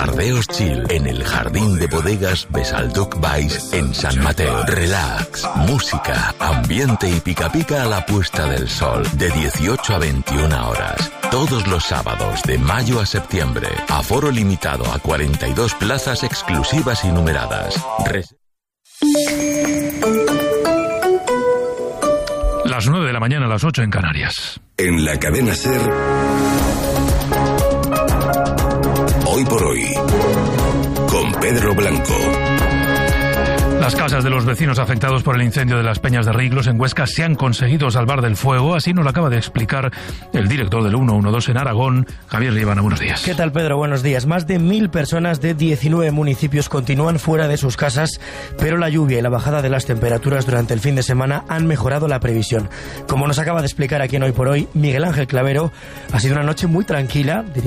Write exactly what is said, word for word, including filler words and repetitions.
Tardeos Chill en el Jardín de Bodegas Besalduc Baix en San Mateo. Relax, música, ambiente y pica pica a la puesta del sol de dieciocho a veintiuna horas. Todos los sábados de mayo a septiembre. Aforo limitado a cuarenta y dos plazas exclusivas y numeradas. Res- Las nueve de la mañana, a las ocho en Canarias. En la cadena SER, Hoy por Hoy, con Pedro Blanco. Las casas de los vecinos afectados por el incendio de las Peñas de Riglos en Huesca se han conseguido salvar del fuego, así nos lo acaba de explicar el director del ciento doce en Aragón, Javier Líbana. Buenos días. ¿Qué tal, Pedro? Buenos días. Más de mil personas de diecinueve municipios continúan fuera de sus casas, pero la lluvia y la bajada de las temperaturas durante el fin de semana han mejorado la previsión. Como nos acaba de explicar aquí en Hoy por Hoy Miguel Ángel Clavero, ha sido una noche muy tranquila.